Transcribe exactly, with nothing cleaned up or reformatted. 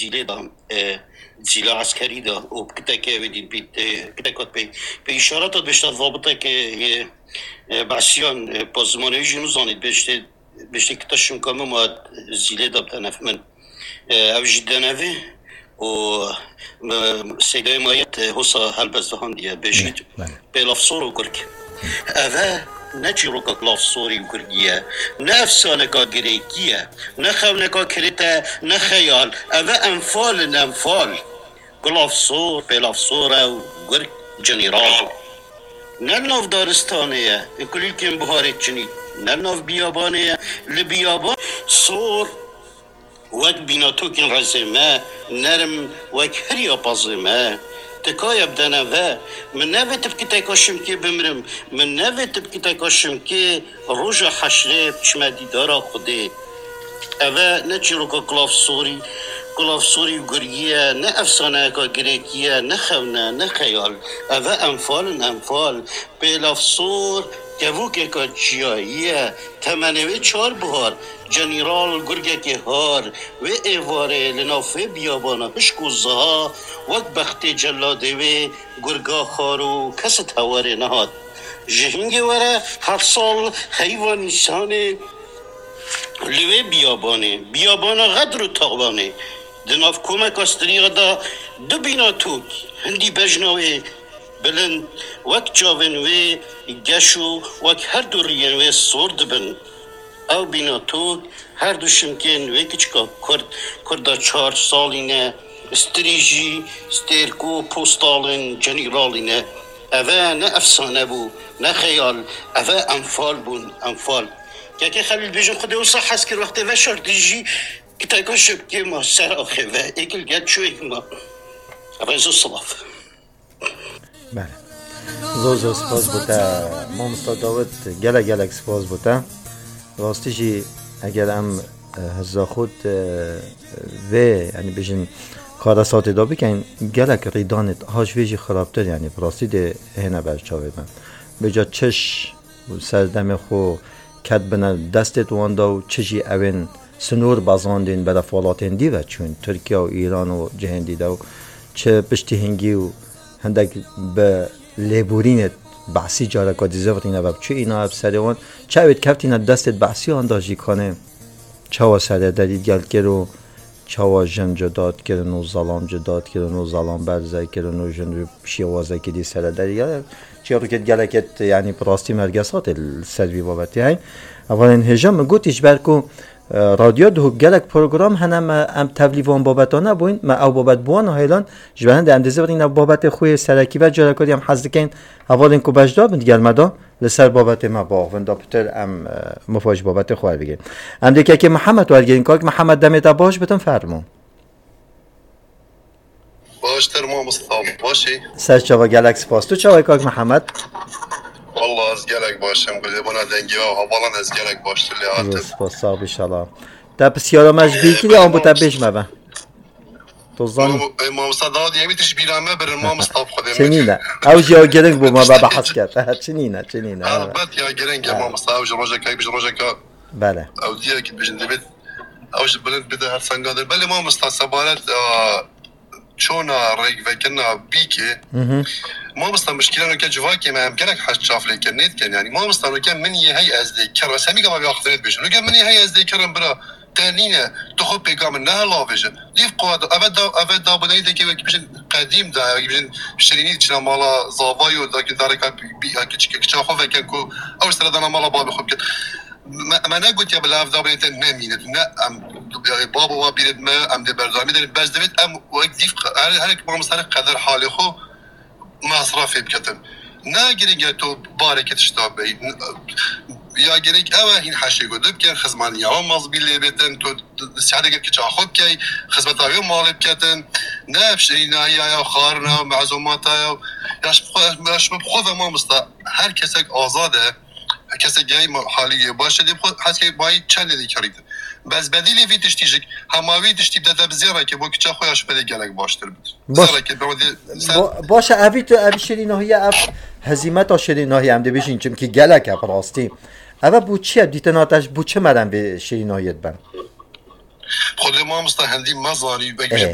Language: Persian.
زیله دام زیله عسکری دا و کتا که ویدید بید کتا کت بی به اشارات بشتاد وابطه که بسیان پازمانه جنو زانید بشته بشته کتا شمکامه ما زیله دا بتنف من او جدنوه و سیده مایت حسا هلبزدهان دیه بشید بلافصور و گرگ اوه نه چیروکا کلافصوری و گرگیه نه افسانه کا گریکیه نه خونه کا کریته نه خیال اوه انفال انفال کلافصور بلافصور و گرگ جنیرال نه ناف دارستانه کلی کم بهارت چنید نه ناف بیابانه لبیابان صور وک بیناتو کن رزمه نرم وک هریا پازمه تکای بدنه و من نویتب که تکاشم که بمرم من نویتب که تکاشم که روژ حشره بچمدی دارا خوده اوه نه چیروکا کلاف سوری کلاف سوری و گریه نه افسانه که گریکیه نه خونه نه خیال اوه انفال انفال بیلاف سور گوکه که چیاییه تمنوی چار بهار جنیرال گرگه که هار و ایواره لنافه بیابانه هشکوزه ها وقت بخت جلاده و گرگا خارو کس تواره نهاد جهنگه وره هفت سال حیوان نیسانه لوه بیابانه بیابانه غدر و تاوانه دناف کمک استریغ دا دو بینا توک هندی بجناوه بلند وک جاون و گشو وک هر دو ریان و سورد بن او بینا توک هر دو شمکن و کچکا کرد کرده چهار سالینه استریجی سترکو پوستالین جنیرالینه اوه نه افسانه بو نه خیال اوه انفال بون انفال که که خلیل بیجم خوده و صح هست که وقتی و شردیجی که تاکا شبکه ما سر آخه و ایکل گد شو ایک ما اوه زو صلاف بله زور زور سپاس بوده ما مستاد داود گله گلک سپاس بوده راستیجی اگر هم هزا خود و یعنی بجن کار ساعت دا بکن گلک ریدانت هاش ویجی خرابتر یعنی براستی ده هنه برچاوه من بجا چش سردم خو کد بنا دستت واندا و چشی اوین سنور بازاندین بدا فالاتین دی و چون ترکیه و ایران و جهندی دا و چه پشتی هنگی و هندک به لیبورینت بحثی جاره که دیزه وقتی نباب چه اینا اب سریوان چه اوید کفتین دستت بحثی آنداجی کنه چه و سره دارید گل کرو چه و جن جداد کرن و ظلام جداد کرن و ظلام برزه کرن و جن شیوازه که دی سره داری گل چه رو که گله کت یعنی پراستی مرگسات سروی بابتی هین اولین هجام گوتیش برکو رادیو دو گلک پروگرام هنم ام تبلیغان بابتانه بوین ما او بابت بوان هایلان جوان ده اندازه ورین بابت خوی سرکی و جرکاری هم حزدکین اولین کو بجدا بند گلمدا لسر بابت ما باغ وندا پتر ام مفاج بابت خوار بگین ام دیگه که محمد ورگین کاک محمد دمیتا باش بتون فرمون باش تر ما مصطفی باشی سر چاوا گلک سپاس تو چاوای کاک محمد والله از گلک باشم گلی بنا دنگی و حوالا از گلک باشتر لیاتر سپاس صاحب انشالله تا بسیارا مجبی کلی آن بوده بشمه با توزان امام صداد یمیتش بیرامه بر امام مصطفی خودم چنینه او جا گرنگ بو ما با بحث کرد چنینه چنینه البته یا گرنگ امام مصطفی و روزا کی بج روزا کا بله او دیگه که بجن دیت اوش بلند بده هر سنگادر بله امام مصطفی سبالت چون رگ وکنا بیکه ما مستان مشكلة که جواکی ما هم کنک حش شافلی کنید کن یعنی ما مستان که من یه هی از دیگر سمی که ما بیاختنید بشه لکه من یه هی از دیگرم برا تنینه تو خود پیغام نه لاویجه لیف قواد اول دا اول دا بنایی دکی وکی بشن قدیم دا وکی بشن شرینی چنا مالا زاوایو دا که داره که بی که چی که چه خوب وکی کو او سر دانا مالا باب خوب کد ما نگوت یا بلاف دا بنایی تن نمینه نه ام بابا و بیرد ما ام دبردامی داریم بس دوید ام وقت دیف هر هر ما مستان قدر حالی خو مصرفی بکتم نه گرینگ تو بارکت شتابی یا گرینگ اوه این حشی گودب که خدمانی ها مزبی لیبتن تو سعی که چه خوب کی خدمت های مال بکتن نه شرینا یا خارنا معزومات یا یاش یاش خود ما مستا هر کسی آزاده کسی جای حالی باشه دی خود حتی باید چند دی کرید بس بدیلی وی تشتیج هماوی تشتیب داده بزیرا که با کچه خویش بده گلک باشتر بود باشه باشه اوی تو اوی شریناهی اف هزیمت شریناهی هم دبیشین چون که گلک اف راستی اوه بو چیه دیتناتش بو چه مدن به شریناهیت بن خود ما مستهندی مزاری بگیش